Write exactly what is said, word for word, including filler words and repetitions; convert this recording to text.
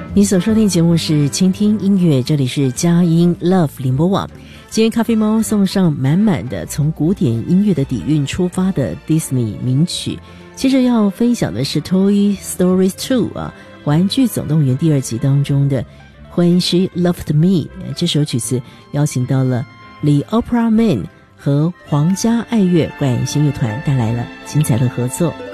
你所收听节目是倾听音乐，这里是佳音 Love 联播网。今天咖啡猫送上满满的从古典音乐的底蕴出发的 Disney 名曲。接着要分享的是 Toy Story 二 啊，玩具总动员第二集当中的 When She Loved Me。 这首曲子邀请到了 The Opera Man 和皇家爱乐管弦乐团带来了精彩的合作。